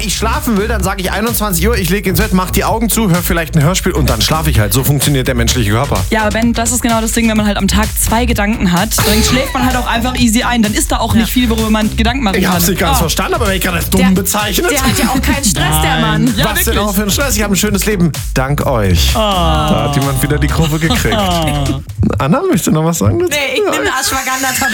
ich schlafen will, dann sage ich 21 Uhr, ich lege ins Bett, mach die Augen zu, höre vielleicht ein Hörspiel und dann schlafe ich halt. So funktioniert der menschliche Körper. Ja, aber Ben, das ist genau das Ding, wenn man halt am Tag 2 Gedanken hat, dann schläft man halt auch einfach easy ein. Dann ist da auch nicht viel, worüber man Gedanken machen kann. Ich hab's nicht ganz verstanden, aber wenn ich gerade als dumm bezeichnet. Der hat ja auch keinen Stress, der Mann. Ja, was denn auch für ein Stress? Ich habe ein schönes Leben. Dank euch. Da hat jemand wieder die Kurve gekriegt. Anna, möchte noch was sagen dazu? Nee, ich nehme eine Ashwagandha-Tablette.